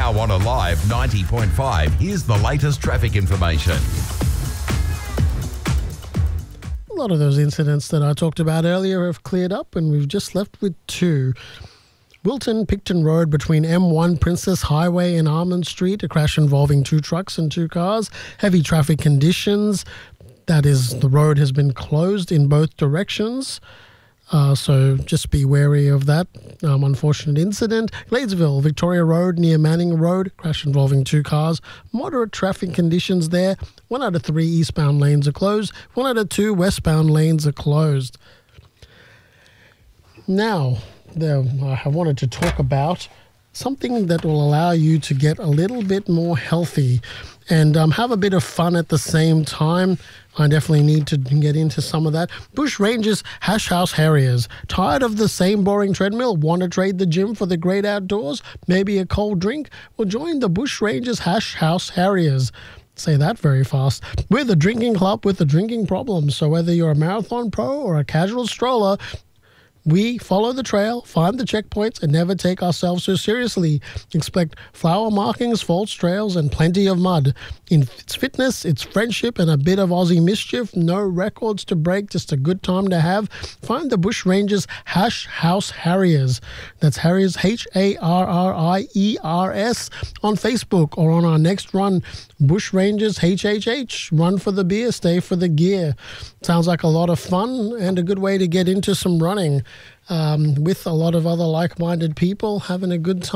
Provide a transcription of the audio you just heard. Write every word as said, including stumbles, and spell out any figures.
Now on Alive ninety point five, here's the latest traffic information. A lot of those incidents that I talked about earlier have cleared up, and we've just left with two. Wilton Picton Road between M one Princess Highway and Armand Street, a crash involving two trucks and two cars. Heavy traffic conditions. That is, the road has been closed in both directions. Uh, so just be wary of that um, unfortunate incident. Gladesville, Victoria Road near Manning Road, crash involving two cars. Moderate traffic conditions there. One out of three eastbound lanes are closed. One out of two westbound lanes are closed. Now, there, I wanted to talk about something that will allow you to get a little bit more healthy and um, have a bit of fun at the same time. I definitely need to get into some of that. Bush Rangers Hash House Harriers. Tired of the same boring treadmill? Want to trade the gym for the great outdoors? Maybe a cold drink? Well, join the Bush Rangers Hash House Harriers. Say that very fast. We're the drinking club with a drinking problem. So whether you're a marathon pro or a casual stroller, we follow the trail, find the checkpoints, and never take ourselves so seriously. Expect flower markings, false trails, and plenty of mud. In its fitness, it's friendship, and a bit of Aussie mischief. No records to break, just a good time to have. Find the Bush Rangers Hash House Harriers. That's Harriers, H A R R I E R S, on Facebook, or on our next run, Bush Rangers H H H. Run for the beer, stay for the gear. Sounds like a lot of fun and a good way to get into some running um, with a lot of other like-minded people, having a good time.